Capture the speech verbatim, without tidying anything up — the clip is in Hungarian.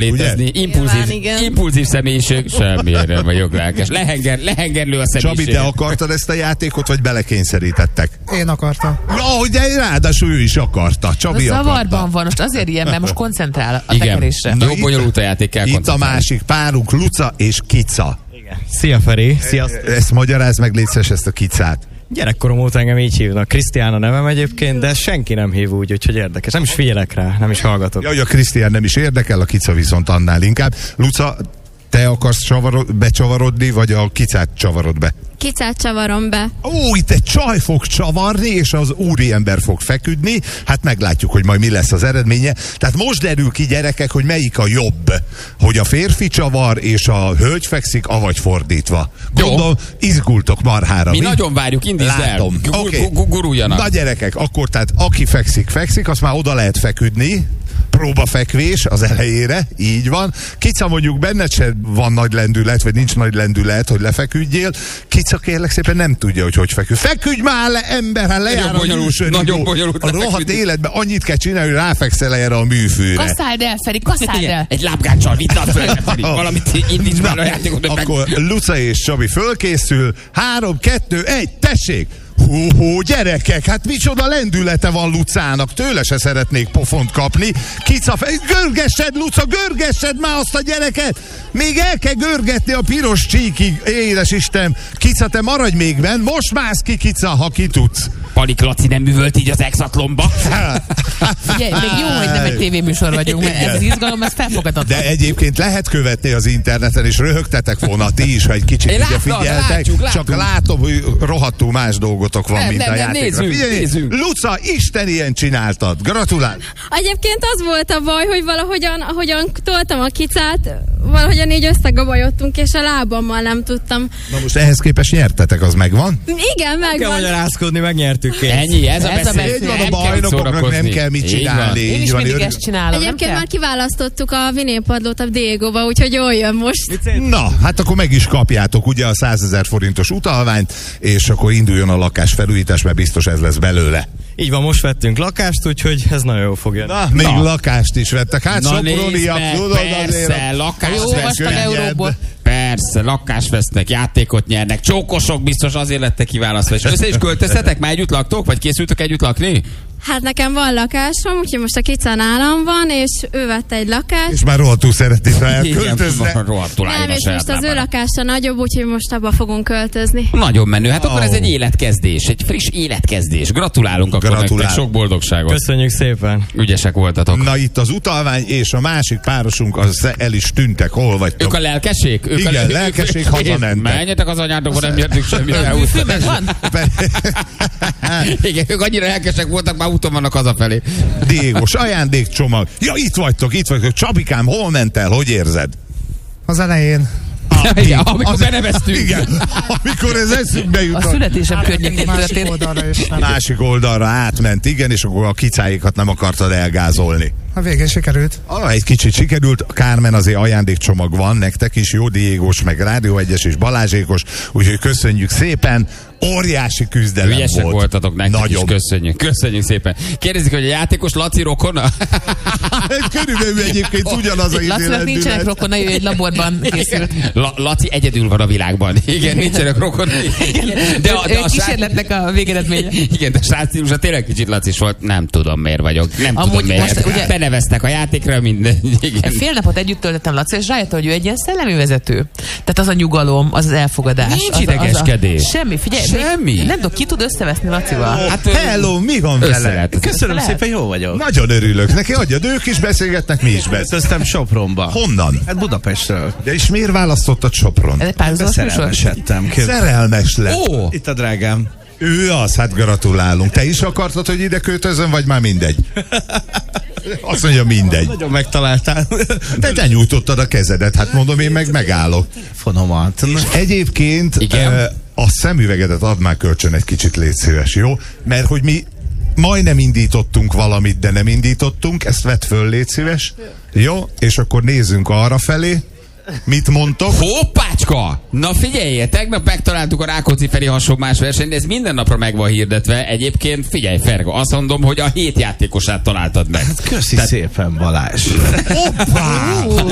létezni. Impulzív, impulzív személyiség, semmire vagyok lelkes. Lehenger, lehengerlő a személyiség. Csabi, te akartad ezt a játékot, vagy belekényszerítettek? Én akartam. No, de ráadásul ő is akarta. Csabi a akarta. zavarban van, most azért ilyen, mert most koncentrál a tekerésre. Jó bonyolult a játék, kell Itt a másik párunk, Luca és Kica. Igen. Szia Feri, sziasztok. Ezt magyarázd meg, légy szíves, ezt a Kicát. Gyerekkorom óta engem így hívnak. Krisztián a nevem egyébként, de senki nem hív úgy, úgyhogy érdekes. Nem is figyelek rá, nem is hallgatok. Jaj, a Krisztián nem is érdekel, a Kica viszont annál inkább. Luca, te akarsz csavarod, becsavarodni, vagy a Kicát csavarod be? Kicát csavarom be. Ó, itt egy csaj fog csavarni, és az úriember fog feküdni. Hát meglátjuk, hogy majd mi lesz az eredménye. Tehát most derül ki, gyerekek, hogy melyik a jobb. Hogy a férfi csavar, és a hölgy fekszik, avagy fordítva. Gondolom, izgultok marhára. Mi, mi nagyon várjuk, indítsd el. Látom. Okay. Guruljanak. Na gyerekek, akkor tehát aki fekszik, fekszik, azt már oda lehet feküdni. Próbafekvés az elejére, így van. Kica, mondjuk benned se van nagy lendület, vagy nincs nagy lendület, hogy lefeküdjél. Kica, kérlek szépen, nem tudja, hogy hogy feküdj. Feküdj már le, ember, hát lejár a műsor. Nagyon bonyolult. A rohadt életben annyit kell csinálni, hogy ráfekszel erre a műfűre. Kasszáld el, Feri, kasszáld el. Egy lábgáccsal vittad föl, Feri. Valamit indíts már a játékot. Akkor Luca és Csabi fölkészül. Három, kettő, egy, tessék! Hú, hú, gyerekek, hát micsoda lendülete van Lucának, tőle se szeretnék pofont kapni. Kica, görgessed, Luca, görgessed már azt a gyereket! Még el kell görgetni a piros csíkig, édes Isten! Kica, te maradj még benn, most mász ki, Kica, ha ki tudsz. Palik Laci nem művölt így az exatlomba. Figyelj, még jó, hogy nem egy tévéműsor vagyunk, mert ez az izgalom, ez felfogadhatatlan. De egyébként lehet követni az interneten, és röhögtetek volna ti is, ha egy kicsit ide figyeltek. Látjuk, látjuk. Csak látom, hogy rohadtul más dolgotok van, nem, mint nem, a nem, játékra. nézzünk, Figyelj, nézzünk. Luca, Isten ilyen csináltad. Gratulál! Egyébként az volt a baj, hogy valahogyan, ahogyan toltam a Kicát, valahogyan így összegabajodtunk, és a lábammal nem tudtam. Na most ehhez képest nyertetek, az megvan? Igen, Kell megvan. magyarázkodni, megnyertük kész. Ennyi, ez, Ez a a beszél. Így van, a Nem kell bajnokoknak nem szórakozni. kell mit Így csinálni. Én Így is van, mindig örül- ezt csinálom, nem Egyébként kell? már kiválasztottuk a vinélpadlót a Diegóba, úgyhogy jól jön most. Na, hát akkor meg is kapjátok ugye a százezer forintos utalványt, és akkor induljon a lakásfelújítás, mert biztos ez lesz belőle. Így van, most vettünk lakást, úgyhogy ez nagyon jó fog jönni. Na, még Na. lakást is vettek. Hát Na soproniak, nézd meg, tudod azért. persze, lakást Jó, vesz, vastag könnyebb. euróból. Persze, lakást vesznek, játékot nyernek, csókosok biztos azért lettek kiválasztva. És össze is költöztetek? Már együtt laktok? Vagy készültök együtt lakni? Hát nekem van lakásom, úgyhogy most a Kica nálam van, és ő vette egy lakást. És már rohadtul szeretnék, ha Igen, elköltözne. rohadtul álljon Nem, a és saját most az ő lábára. lakása nagyobb, úgyhogy most abba fogunk költözni. Nagyon menő. Hát akkor Oh. ez egy életkezdés, egy friss életkezdés. Gratulálunk akkor Gratulál. nektek, sok boldogságot. Köszönjük szépen. Ügyesek voltatok. Na itt az utalvány, és a másik párosunk, az el is tűntek, hol vagytok? Ők a lelkeség? Ők Igen, a lelkeség, hazamentek. Menjetek az anyádokba, nem nyertük semmit. Műfő megvan? Igen, ők annyira lelkesek voltak, már úton vannak hazafelé. Diégos ajándékcsomag. Ja, itt vagytok, itt vagytok. Csabikám, hol ment el? Hogy érzed? Az elején. Igen, amikor beneveztünk. Igen, amikor ez eszünkbe jut. A születésem környékén Másik történt. oldalra is nem. Másik oldalra átment, igen, és akkor a kicáikat nem akartad elgázolni. A végén sikerült. Ah, egy kicsit sikerült, Kármen azért ajándékcsomag van, nektek is, jó Diégos, meg Rádió egyes és Balázsékos, úgyhogy köszönjük szépen, óriási küzdelem Ügyesek volt. voltatok, nektek Nagyon. is köszönjük. Köszönjük szépen. Kérdezik, hogy a játékos Laci rokona? Körülbelül egyébként ugyanaz a Lacinak nincsenek rokonai, ő egy laborban készült. La, Laci egyedül van a világban. Igen, nincsenek rokonai. De a, de Ő a srác- kísérletnek a végeredménye. Igen, de a srác stílusa tényleg kicsit Lacis volt. Nem tudom, miért vagyok. Nem Amúgy tudom, miért. most ugye- Beneveztek a játékra, minden. Igen. Fél napot együtt töltöttem Laci, és rájöttem, hogy ő egy ilyen szellemi vezető. Tehát az a nyugalom, az az elfogadás. Nincs az a- az a- idegeskedés. Semmi, figyelj. Semmi. még- Nem tudom, ki tud összeveszni Lacival. Hát, Hello, mi van vele? összelet. Köszönöm Lehet. szépen, jó vagyok. Nagyon örülök neki, adjad, ők is beszélgetnek, mi is beszélgetünk. Költöztem Sopronba. Honnan? Hát Budapestről. De és miért választottad Sopron? Ez egy párhuzamos műsor? Szerelmesedtem. Szerelmes lett. Ó, Itt a drágám. Ő az, hát gratulálunk. Te is akartad, hogy ide költözön, vagy már mindegy? Azt mondja, mindegy. Nagyon megtaláltál. De te nyújtottad a kezedet, hát mondom, én meg megállok. Fonomat. Egyébként Igen? eh, a szemüvegedet add már kölcsön egy kicsit, légy szíves, jó? Mert hogy mi majdnem indítottunk valamit, de nem indítottunk, ezt vedd föl, légy szíves. Jó? És akkor nézzünk arra felé. Mit mondtok? hoppácska! Na figyelj, tegnap megtaláltuk a Rákóczi Feri hasonlás versenyt, de ez minden napra meg van hirdetve. Egyébként figyelj, Ferga, azt mondom, hogy a hét játékosát találtad meg. Köszi szépen, Balázs. Hoppá!